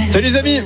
Salut les amis.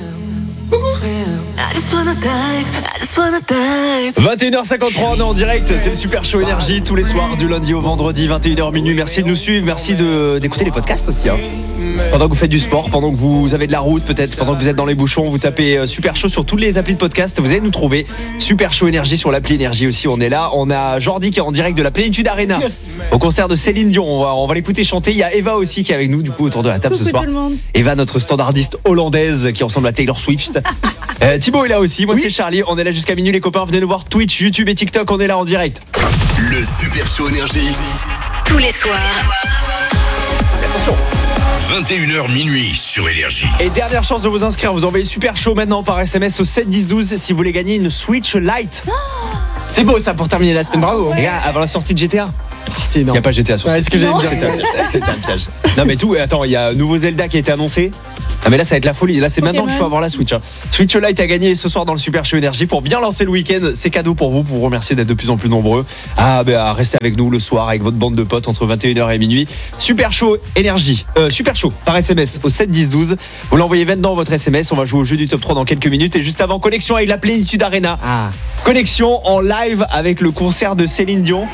21h53, on est en direct, c'est le Super Show Énergie tous les soirs du lundi au vendredi 21h minuit. Merci de nous suivre, merci d'écouter les podcasts aussi hein. Pendant que vous faites du sport, pendant que vous avez de la route peut-être, pendant que vous êtes dans les bouchons, vous tapez Super Show sur toutes les applis de podcast, vous allez nous trouver. Super Show Énergie sur l'appli Énergie aussi, on est là. On a Jordi qui est en direct de la Plénitude Arena au concert de Céline Dion, on va l'écouter chanter. Il y a Eva aussi qui est avec nous du coup autour de la table ce soir. Eva, notre standardiste hollandaise qui ressemble à Taylor Swift. Thibaut est là aussi, moi c'est Charlie, on est là jusqu'à minuit les copains, venez nous voir Twitch, YouTube et TikTok, on est là en direct. Le Super Show Énergie. Tous les soirs. Attention 21h minuit sur Énergie. Et dernière chance de vous inscrire, vous envoyez Super Show maintenant par SMS au 7 10 12 si vous voulez gagner une Switch Lite. C'est beau ça pour terminer la semaine, bravo. Les gars, avant la sortie de GTA. C'est Il n'y énorme. a pas GTA sur. Ouais, est-ce que j'allais dire C'est un piège. Non mais tout, attends, il y a un nouveau Zelda qui a été annoncé. Ah mais là ça va être la folie, là c'est maintenant qu'il faut avoir la Switch hein. Switch Lite a gagné ce soir dans le Super Show Énergie pour bien lancer le week-end. C'est cadeau pour vous remercier d'être de plus en plus nombreux à rester avec nous le soir avec votre bande de potes entre 21h et minuit. Super Show Énergie, Super Show par SMS au 7 10 12. Vous l'envoyez maintenant votre SMS, on va jouer au jeu du top 3 dans quelques minutes. Et juste avant, connexion avec la Plénitude Arena. Connexion en live avec le concert de Céline Dion.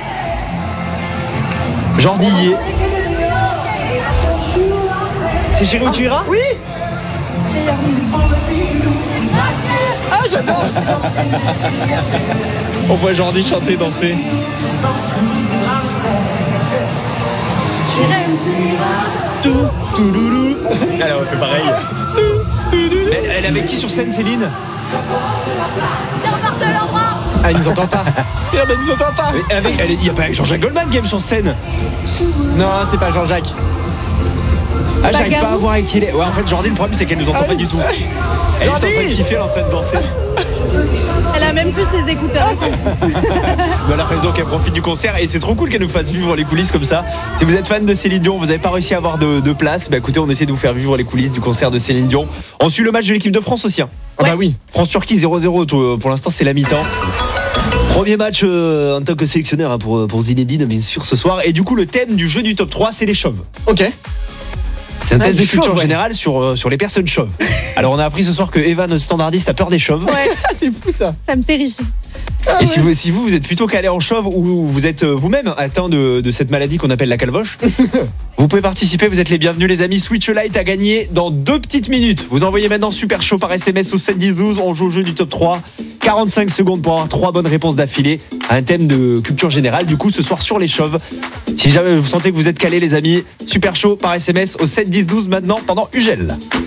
Jordi y est. C'est Chérie où tu iras? Oui. Ah j'adore. On voit Jordi chanter, danser. Allez, on fait pareil. Elle est avec qui sur scène, Céline? Ah, il nous entend pas. Merde, il nous entend pas. Il n'y a pas Jean-Jacques Goldman qui aime sur scène. Non, c'est pas Jean-Jacques. Ah, j'arrive pas à voir avec qui il est. Ouais, en fait, Jordi, le problème, c'est qu'elle nous entend pas du tout. Elle est en train de kiffer, elle est en train de danser. Elle a même plus ses écouteurs. Elle a raison qu'elle profite du concert et c'est trop cool qu'elle nous fasse vivre les coulisses comme ça. Si vous êtes fan de Céline Dion, vous n'avez pas réussi à avoir de place, écoutez, on essaie de vous faire vivre les coulisses du concert de Céline Dion. On suit le match de l'équipe de France aussi. Ah bah oui. France-Turquie 0-0, pour l'instant c'est la mi-temps. Premier match en tant que sélectionneur pour Zinedine bien sûr ce soir. Et du coup le thème du jeu du top 3 c'est les chauves. Ok. C'est un test de culture chauve, générale sur les personnes chauves. Alors on a appris ce soir que Eva, notre standardiste, a peur des chauves. Ouais, C'est fou ça. ça me terrifie. Et si vous êtes plutôt calé en chauve ou vous êtes vous-même atteint de cette maladie qu'on appelle la calvoche, vous pouvez participer, vous êtes les bienvenus les amis. Switch Lite à gagner dans 2 petites minutes. Vous envoyez maintenant Super Show par SMS au 7 10 12, on joue au jeu du top 3. 45 secondes pour avoir 3 bonnes réponses d'affilée à un thème de culture générale. Du coup ce soir sur les chauves. Si jamais vous sentez que vous êtes calé les amis, Super Show par SMS au 7 10 12 maintenant pendant Ugel.